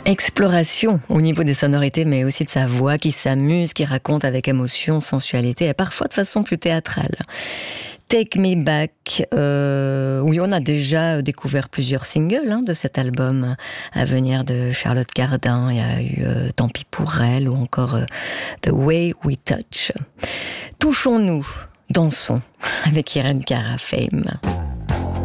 Exploration au niveau des sonorités, mais aussi de sa voix qui s'amuse, qui raconte avec émotion, sensualité et parfois de façon plus théâtrale. Take Me Back, oui, on a déjà découvert plusieurs singles de cet album à venir de Charlotte Cardin. Il y a eu Tant pis pour elle ou encore The Way We Touch. Touchons-nous, dansons avec Irène Cara, Fame.